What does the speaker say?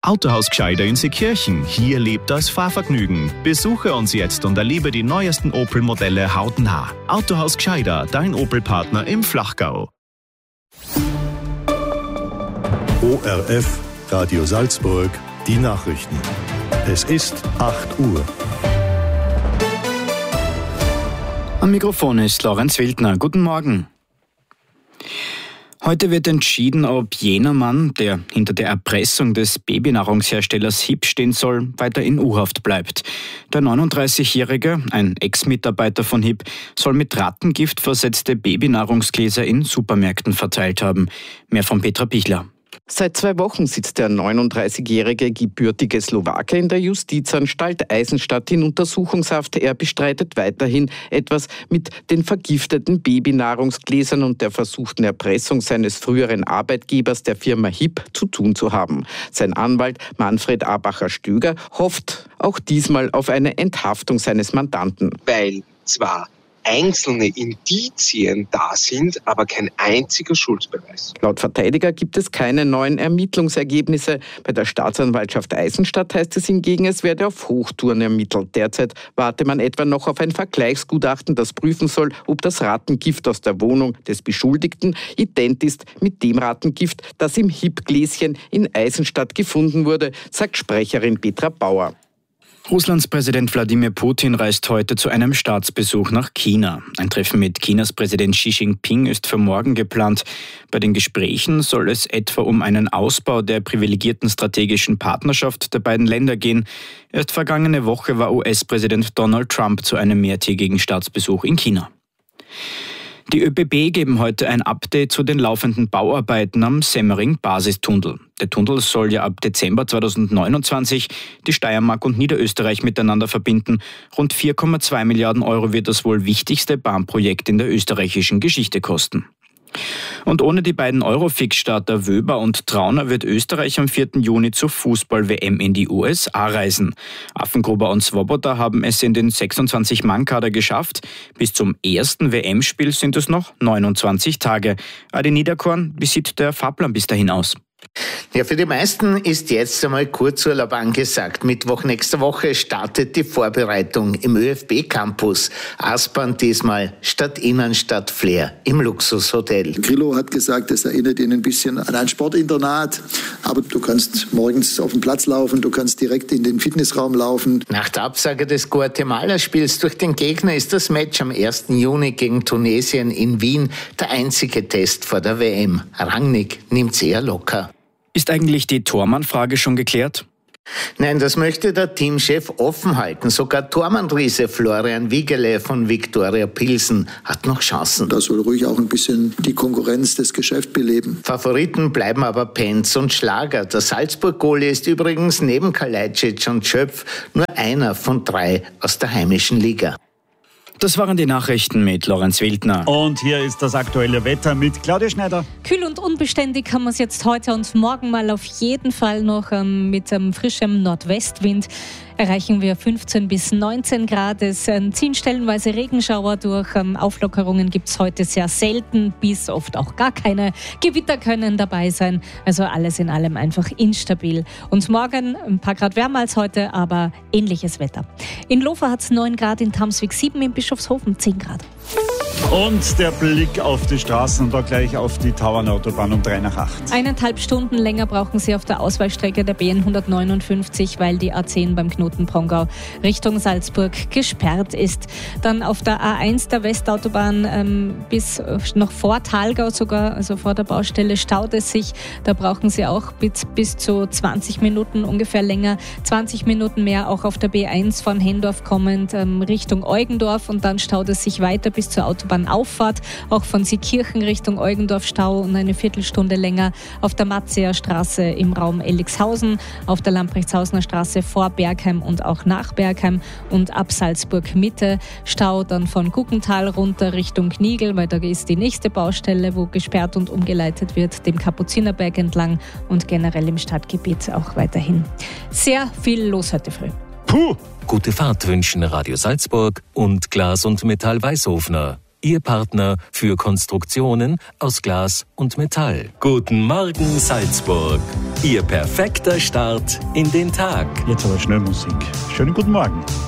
Autohaus Gscheider in Seekirchen. Hier lebt das Fahrvergnügen. Besuche uns jetzt und erlebe die neuesten Opel-Modelle hautnah. Autohaus Gscheider, dein Opel-Partner im Flachgau. ORF, Radio Salzburg, die Nachrichten. Es ist 8 Uhr. Am Mikrofon ist Lorenz Wildner. Guten Morgen. Heute wird entschieden, ob jener Mann, der hinter der Erpressung des Babynahrungsherstellers HiB stehen soll, weiter in U-Haft bleibt. Der 39-Jährige, ein Ex-Mitarbeiter von HiB, soll mit Rattengift versetzte Babynahrungsgläser in Supermärkten verteilt haben. Mehr von Petra Pichler. Seit 2 Wochen sitzt der 39-jährige gebürtige Slowake in der Justizanstalt Eisenstadt in Untersuchungshaft. Er bestreitet weiterhin, etwas mit den vergifteten Babynahrungsgläsern und der versuchten Erpressung seines früheren Arbeitgebers, der Firma HiB, zu tun zu haben. Sein Anwalt Manfred Abacher-Stöger hofft auch diesmal auf eine Enthaftung seines Mandanten. Weil zwar einzelne Indizien da sind, aber kein einziger Schuldbeweis. Laut Verteidiger gibt es keine neuen Ermittlungsergebnisse. Bei der Staatsanwaltschaft Eisenstadt heißt es hingegen, es werde auf Hochtouren ermittelt. Derzeit warte man etwa noch auf ein Vergleichsgutachten, das prüfen soll, ob das Rattengift aus der Wohnung des Beschuldigten ident ist mit dem Rattengift, das im HiB-Gläschen in Eisenstadt gefunden wurde, sagt Sprecherin Petra Bauer. Russlands Präsident Wladimir Putin reist heute zu einem Staatsbesuch nach China. Ein Treffen mit Chinas Präsident Xi Jinping ist für morgen geplant. Bei den Gesprächen soll es etwa um einen Ausbau der privilegierten strategischen Partnerschaft der beiden Länder gehen. Erst vergangene Woche war US-Präsident Donald Trump zu einem mehrtägigen Staatsbesuch in China. Die ÖBB geben heute ein Update zu den laufenden Bauarbeiten am Semmering-Basistunnel. Der Tunnel soll ja ab Dezember 2029 die Steiermark und Niederösterreich miteinander verbinden. Rund 4,2 Milliarden Euro wird das wohl wichtigste Bahnprojekt in der österreichischen Geschichte kosten. Und ohne die beiden Eurofix-Starter Wöber und Trauner wird Österreich am 4. Juni zur Fußball-WM in die USA reisen. Affengruber und Swoboda haben es in den 26-Mann-Kader geschafft. Bis zum ersten WM-Spiel sind es noch 29 Tage. Adi Niederkorn, wie sieht der Fahrplan bis dahin aus? Ja, für die meisten ist jetzt einmal Kurzurlaub angesagt. Mittwoch nächste Woche startet die Vorbereitung im ÖFB-Campus. Aspern diesmal statt Innenstadt Flair im Luxushotel. Grillo hat gesagt, das erinnert ihn ein bisschen an ein Sportinternat. Aber du kannst morgens auf den Platz laufen, du kannst direkt in den Fitnessraum laufen. Nach der Absage des Guatemala-Spiels durch den Gegner ist das Match am 1. Juni gegen Tunesien in Wien der einzige Test vor der WM. Rangnick nimmt's eher locker. Ist eigentlich die Tormann-Frage schon geklärt? Nein, das möchte der Teamchef offen halten. Sogar Tormann-Riese Florian Wiegele von Viktoria Pilsen hat noch Chancen. Da soll ruhig auch ein bisschen die Konkurrenz des Geschäfts beleben. Favoriten bleiben aber Penz und Schlager. Der Salzburg-Goalie ist übrigens neben Kalajdzic und Schöpf nur einer von 3 aus der heimischen Liga. Das waren die Nachrichten mit Lorenz Wildner. Und hier ist das aktuelle Wetter mit Claudia Schneider. Kühl und unbeständig haben wir es jetzt heute und morgen mal auf jeden Fall noch mit einem frischen Nordwestwind. Erreichen wir 15 bis 19 Grad. Es ziehen stellenweise Regenschauer durch. Auflockerungen gibt es heute sehr selten, bis oft auch gar keine. Gewitter können dabei sein. Also alles in allem einfach instabil. Und morgen ein paar Grad wärmer als heute, aber ähnliches Wetter. In Lofa hat es 9 Grad, in Tamswig 7, in Bischofshofen 10 Grad. Und der Blick auf die Straßen und da gleich auf die Tauernautobahn um 3 nach 8. 1,5 Stunden länger brauchen Sie auf der Ausweichstrecke der BN 159, weil die A10 beim Knoten Prongau Richtung Salzburg gesperrt ist. Dann auf der A1 der Westautobahn bis noch vor Thalgau sogar, also vor der Baustelle, staut es sich. Da brauchen Sie auch bis zu 20 Minuten ungefähr länger. 20 Minuten mehr auch auf der B1 von Hendorf kommend Richtung Eugendorf und dann staut es sich weiter bis zur Autobahnauffahrt. Auch von Siekirchen Richtung Eugendorf Stau und eine Viertelstunde länger auf der Matzeer Straße im Raum Ellixhausen, auf der Lamprechtshausener Straße vor Bergheim und auch nach Bergheim und ab Salzburg Mitte Stau dann von Guggental runter Richtung Knigl, weil da ist die nächste Baustelle, wo gesperrt und umgeleitet wird, dem Kapuzinerberg entlang und generell im Stadtgebiet auch weiterhin. Sehr viel los heute früh. Puh! Gute Fahrt wünschen Radio Salzburg und Glas und Metall Weißhofner. Ihr Partner für Konstruktionen aus Glas und Metall. Guten Morgen Salzburg. Ihr perfekter Start in den Tag. Jetzt aber schnell Musik. Schönen guten Morgen.